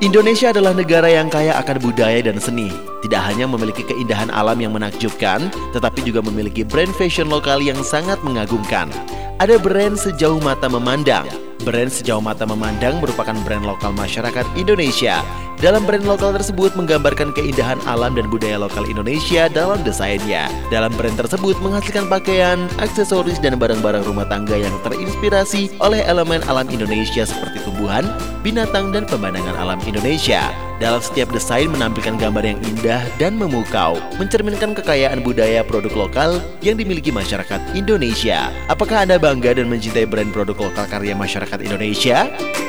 Indonesia adalah negara yang kaya akan budaya dan seni. Tidak hanya memiliki keindahan alam yang menakjubkan, tetapi juga memiliki brand fashion lokal yang sangat mengagumkan. Ada brand Sejauh Mata Memandang. Brand Sejauh Mata Memandang merupakan brand lokal masyarakat Indonesia. Dalam brand lokal tersebut menggambarkan keindahan alam dan budaya lokal Indonesia dalam desainnya. Dalam brand tersebut menghasilkan pakaian, aksesoris, dan barang-barang rumah tangga yang terinspirasi oleh elemen alam Indonesia seperti tumbuhan, binatang, dan pemandangan alam Indonesia. Dalam setiap desain menampilkan gambar yang indah dan memukau, mencerminkan kekayaan budaya produk lokal yang dimiliki masyarakat Indonesia. Apakah Anda bangga dan mencintai brand produk lokal karya masyarakat Indonesia?